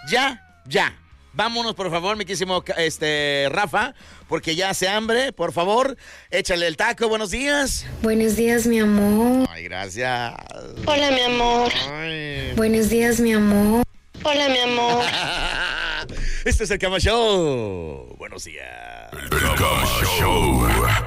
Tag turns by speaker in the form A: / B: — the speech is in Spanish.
A: ya. Vámonos, por favor, mi querísimo Rafa, porque ya hace hambre, por favor. Échale el taco, buenos días.
B: Buenos días, mi amor.
A: Ay, gracias.
C: Hola, mi amor.
A: Ay.
B: Buenos días, mi amor.
C: Hola, mi amor.
A: Este es el Cama Show. Buenos días.
D: El Cama Show.